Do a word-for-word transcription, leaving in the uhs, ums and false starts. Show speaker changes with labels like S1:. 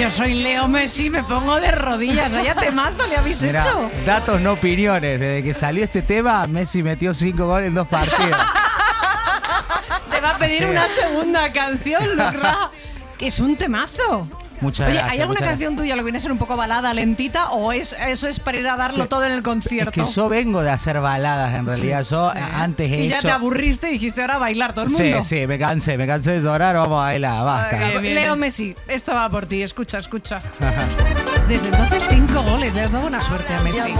S1: yo soy Leo Messi, me pongo de rodillas. Vaya temazo le habéis
S2: Mirá,
S1: hecho.
S2: datos no opiniones. Desde que salió este tema, Messi metió cinco goles en dos partidos.
S1: Te va a pedir
S2: Sí.
S1: una segunda canción, Lucra. Que es un temazo.
S2: Muchas
S1: Oye,
S2: gracias.
S1: ¿hay alguna
S2: muchas
S1: canción tuya lo que viene a ser un poco balada, lentita? ¿O es eso es para ir a darlo
S2: Que-
S1: todo en el
S2: gracias.
S1: concierto?
S2: Es que yo vengo de hacer baladas, en realidad. Yo
S1: ¿Eh?
S2: antes he
S1: Y
S2: hecho...
S1: ya te aburriste y dijiste ahora a bailar todo el
S2: Sí,
S1: mundo.
S2: sí, me cansé, me cansé de llorar, vamos a bailar, basta.
S1: Venga, Leo Messi, esto va por ti, escucha, escucha. Desde entonces cinco goles, le has dado buena suerte a Messi.